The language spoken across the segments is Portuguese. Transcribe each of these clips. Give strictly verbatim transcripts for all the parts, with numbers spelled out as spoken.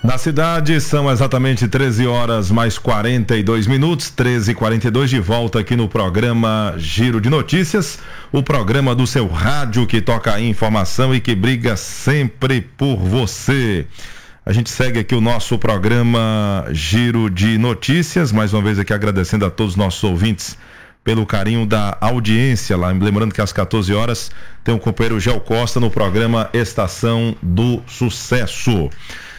Na cidade são exatamente treze horas mais quarenta e dois minutos, treze e quarenta e dois, de volta aqui no programa Giro de Notícias, o programa do seu rádio que toca a informação e que briga sempre por você. A gente segue aqui o nosso programa Giro de Notícias, mais uma vez aqui agradecendo a todos os nossos ouvintes pelo carinho da audiência lá. Lembrando que às quatorze horas tem o companheiro Gel Costa no programa Estação do Sucesso.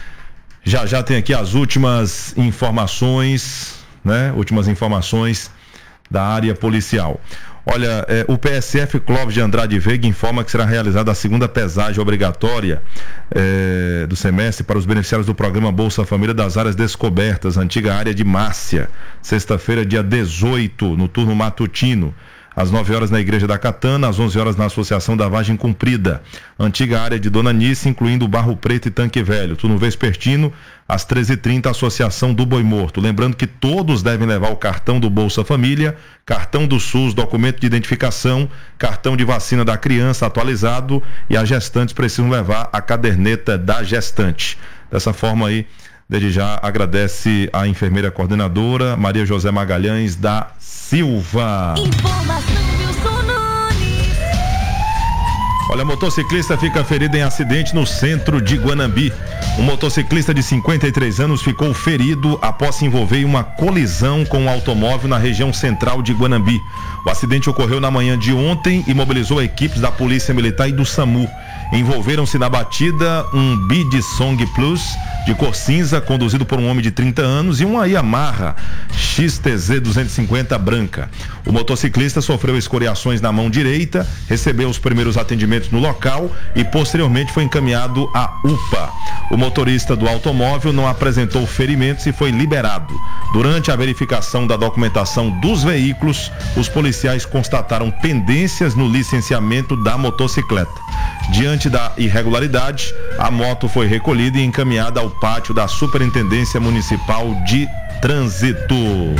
Já já tem aqui as últimas informações, né? Últimas informações da área policial. Olha, eh, o P S F Clóvis de Andrade Veiga informa que será realizada a segunda pesagem obrigatória eh, do semestre para os beneficiários do programa Bolsa Família das áreas descobertas, antiga área de Márcia, sexta-feira, dia dezoito, no turno matutino. Às nove horas na Igreja da Catana, às onze horas na Associação da Vargem Comprida, antiga área de Dona Nice, incluindo Barro Preto e Tanque Velho. Turno vespertino, às treze e trinta, Associação do Boi Morto. Lembrando que todos devem levar o cartão do Bolsa Família, cartão do SUS, documento de identificação, cartão de vacina da criança atualizado, e as gestantes precisam levar a caderneta da gestante. Dessa forma aí, desde já agradece a enfermeira coordenadora Maria José Magalhães da Silva. Informação Wilson Nunes. Olha, motociclista fica ferido em acidente no centro de Guanambi. Um motociclista de cinquenta e três anos ficou ferido após se envolver em uma colisão com um automóvel na região central de Guanambi. O acidente ocorreu na manhã de ontem e mobilizou equipes da Polícia Militar e do SAMU. Envolveram-se na batida um Bid Song Plus de cor cinza, conduzido por um homem de trinta anos, e uma Yamaha X T Z duzentos e cinquenta branca. O motociclista sofreu escoriações na mão direita, recebeu os primeiros atendimentos no local e posteriormente foi encaminhado à U P A. O motorista do automóvel não apresentou ferimentos e foi liberado. Durante a verificação da documentação dos veículos, os policiais constataram pendências no licenciamento da motocicleta. Diante da irregularidade, a moto foi recolhida e encaminhada ao pátio da Superintendência Municipal de Trânsito.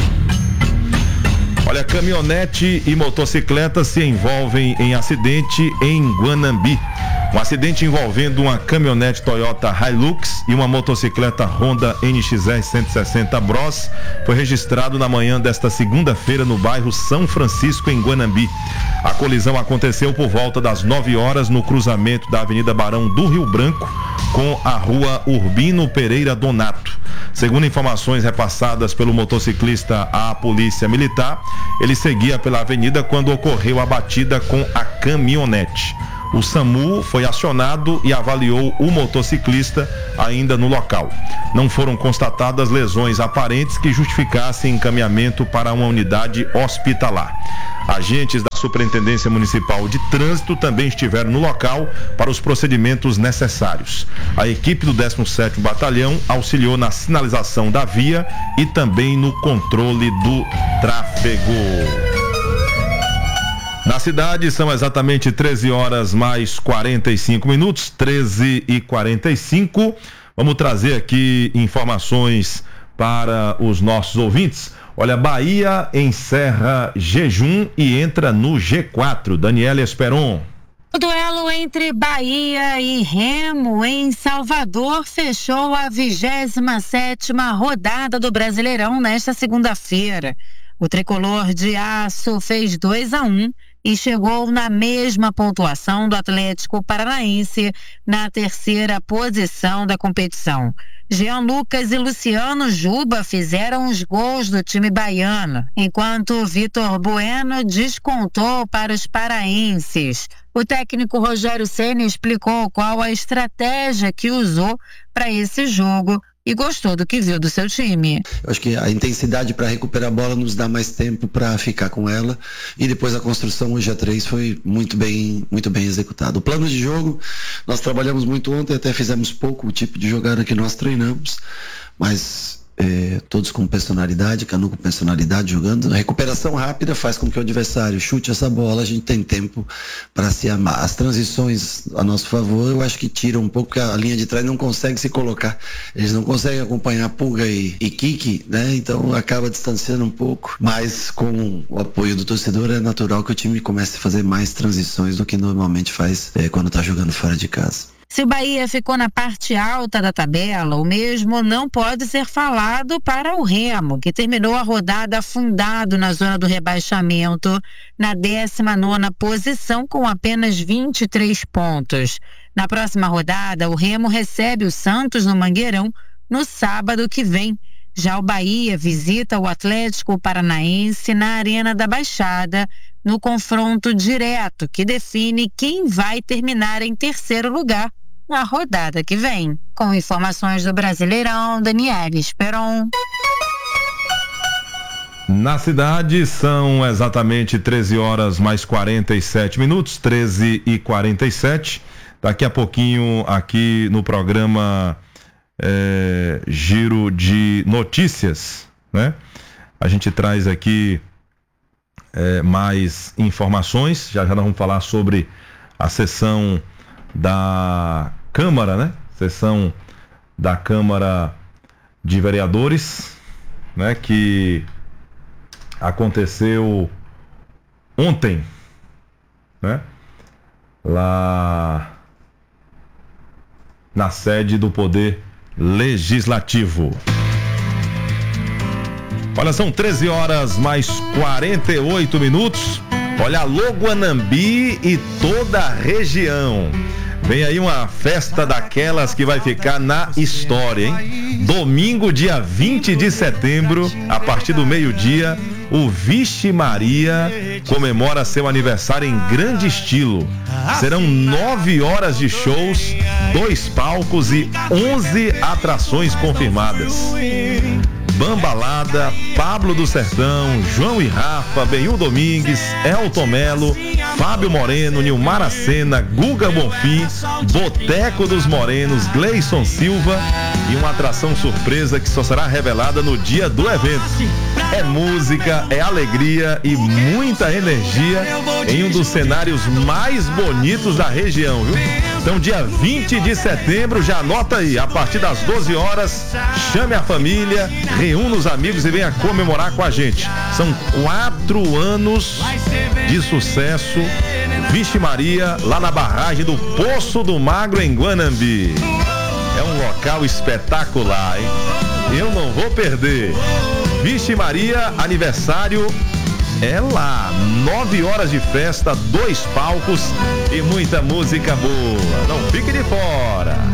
Olha, caminhonete e motocicleta se envolvem em acidente em Guanambi. Um acidente envolvendo uma caminhonete Toyota Hilux e uma motocicleta Honda N X R cento e sessenta Bros foi registrado na manhã desta segunda-feira no bairro São Francisco, em Guanambi. A colisão aconteceu por volta das nove horas no cruzamento da Avenida Barão do Rio Branco com a Rua Urbino Pereira Donato. Segundo informações repassadas pelo motociclista à Polícia Militar, ele seguia pela avenida quando ocorreu a batida com a caminhonete. O SAMU foi acionado e avaliou o motociclista ainda no local. Não foram constatadas lesões aparentes que justificassem encaminhamento para uma unidade hospitalar. Agentes da Superintendência Municipal de Trânsito também estiveram no local para os procedimentos necessários. A equipe do décimo sétimo Batalhão auxiliou na sinalização da via e também no controle do tráfego. Na cidade são exatamente treze horas mais quarenta e cinco minutos, treze e quarenta e cinco. Vamos trazer aqui informações para os nossos ouvintes. Olha, Bahia encerra jejum e entra no G quatro. Daniela Esperon. O duelo entre Bahia e Remo em Salvador fechou a vigésima sétima rodada do Brasileirão nesta segunda-feira. O tricolor de aço fez dois a um e chegou na mesma pontuação do Atlético Paranaense na terceira posição da competição. Jean Lucas e Luciano Juba fizeram os gols do time baiano, enquanto Vitor Bueno descontou para os paraenses. O técnico Rogério Ceni explicou qual a estratégia que usou para esse jogo e gostou do que viu do seu time. Eu acho que a intensidade para recuperar a bola nos dá mais tempo para ficar com ela, e depois a construção hoje a três foi muito bem, muito bem executada. O plano de jogo, nós trabalhamos muito ontem, até fizemos pouco o tipo de jogada que nós treinamos, mas é, todos com personalidade, Canu com personalidade jogando. A recuperação rápida faz com que o adversário chute essa bola, a gente tem tempo para se amar. As transições a nosso favor, eu acho que tiram um pouco, porque a linha de trás não consegue se colocar, eles não conseguem acompanhar Pulga e, e Kiki, né? Então acaba distanciando um pouco, mas com o apoio do torcedor é natural que o time comece a fazer mais transições do que normalmente faz é, quando está jogando fora de casa. Se o Bahia ficou na parte alta da tabela, o mesmo não pode ser falado para o Remo, que terminou a rodada afundado na zona do rebaixamento, na décima nona posição com apenas vinte e três pontos. Na próxima rodada, o Remo recebe o Santos no Mangueirão no sábado que vem. Já o Bahia visita o Atlético Paranaense na Arena da Baixada, no confronto direto que define quem vai terminar em terceiro lugar na rodada que vem. Com informações do Brasileirão, Daniela Esperon. Na cidade são exatamente treze horas mais quarenta e sete minutos, treze e quarenta e sete. Daqui a pouquinho aqui no programa é, Giro de Notícias, né? A gente traz aqui é, mais informações. Já já nós vamos falar sobre a sessão da Câmara, né? Sessão da Câmara de Vereadores, né? Que aconteceu ontem, né? Lá na sede do Poder Legislativo. Olha, são treze horas mais quarenta e oito minutos. Olha, alô Guanambi e toda a região. Vem aí uma festa daquelas que vai ficar na história, hein? Domingo, dia vinte de setembro, a partir do meio-dia, o Vixe Maria comemora seu aniversário em grande estilo. Serão nove horas de shows, dois palcos e onze atrações confirmadas. Bambalada, Pablo do Sertão, João e Rafa, Benhu Domingues, Elton Melo, Fábio Moreno, Nilmar Acena, Guga Bonfim, Boteco dos Morenos, Gleison Silva e uma atração surpresa que só será revelada no dia do evento. É música, é alegria e muita energia em um dos cenários mais bonitos da região, viu? Então, dia vinte de setembro, já anota aí, a partir das doze horas, chame a família, reúna os amigos e venha comemorar com a gente. São quatro anos de sucesso, Vixe Maria, lá na barragem do Poço do Magro, em Guanambi. É um local espetacular, hein? Eu não vou perder. Vixe Maria, aniversário é lá, nove horas de festa, dois palcos e muita música boa. Não fique de fora.